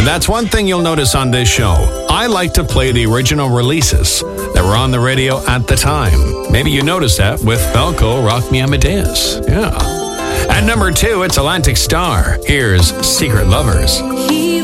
And that's one thing you'll notice on this show. I like to play the original releases that were on the radio at the time. Maybe you noticed that with Falco, Rock Me Amadeus. Yeah. At number 2, it's Atlantic Starr. Here's Secret Lovers.